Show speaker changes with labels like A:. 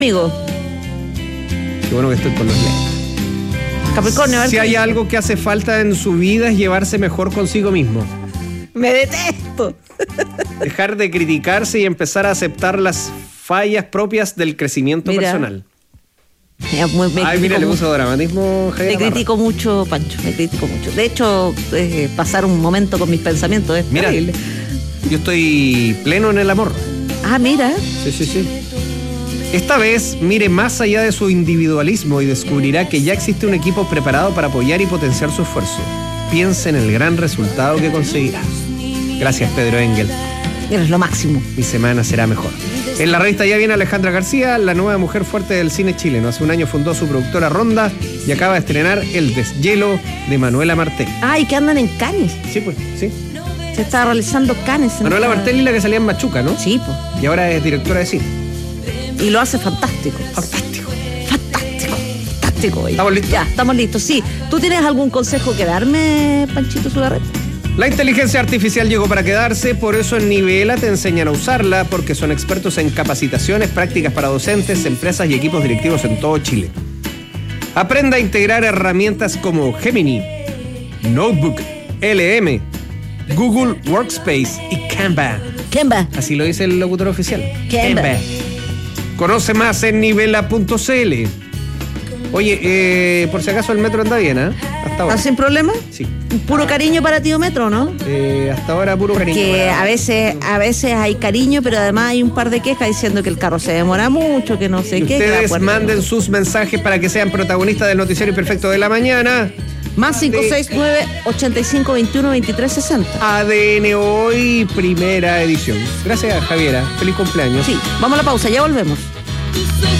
A: Amigo.
B: Qué bueno que estoy con los lentes.
A: Capricornio, a ver
B: Si
A: qué
B: hay
A: dice.
B: algo que hace falta en su vida es llevarse mejor consigo mismo.
A: Me detesto.
B: Dejar de criticarse y empezar a aceptar las fallas propias del crecimiento
A: Mira.
B: personal.
A: Me
B: Ay, mira, le
A: critico
B: puso dramatismo
A: Me
B: Javier Navarra.
A: critico mucho, Pancho, me critico mucho. De hecho, pasar un momento con mis pensamientos es
B: Mira,
A: terrible.
B: yo estoy pleno en el amor.
A: Ah, mira.
B: Sí. Esta vez mire más allá de su individualismo y descubrirá que ya existe un equipo preparado para apoyar y potenciar su esfuerzo. Piense en el gran resultado que conseguirá. Gracias, Pedro Engel.
A: Eres lo máximo.
B: Mi semana será mejor. En la revista ya viene Alejandra García, la nueva mujer fuerte del cine chileno. Hace un año fundó su productora Ronda y acaba de estrenar El deshielo de Manuela Martelli.
A: Ay, que andan en Cannes.
B: Sí, pues, sí.
A: Se está realizando Cannes. en
B: Manuela
A: esta-
B: Martelli, la que salía en Machuca, ¿no?
A: Sí, pues.
B: Y ahora es directora de cine.
A: Y lo hace fantástico.
B: Fantástico.
A: Fantástico. Oye.
B: ¿Estamos listos?
A: Ya, estamos listos. Sí. ¿Tú tienes algún consejo que darme, Panchito Sugarret?
B: La inteligencia artificial llegó para quedarse, por eso en Nivela te enseñan a usarla, porque son expertos en capacitaciones, prácticas para docentes, empresas y equipos directivos en todo Chile. Aprenda a integrar herramientas como Gemini, Notebook, LM, Google Workspace y Canva.
A: Canva.
B: Así lo dice el locutor oficial.
A: Canva.
B: Conoce más en nivela.cl. Oye, por si acaso el metro anda bien, ¿eh? Hasta ahora.
A: ¿Estás sin problema?
B: Sí.
A: Puro cariño para ti, Metro, ¿no?
B: Hasta ahora puro cariño.
A: Que a veces hay cariño, pero además hay un par de quejas diciendo que el carro se demora mucho, que no sé
B: Y
A: qué. que la
B: ustedes
A: puerta-
B: manden sus mensajes para que sean protagonistas del Noticiero Imperfecto de la Mañana.
A: Más 569-8521-2360.
B: ADN Hoy, primera edición. Gracias, Javiera. Feliz cumpleaños.
A: Sí, vamos a la pausa, ya volvemos.
C: Tus ojos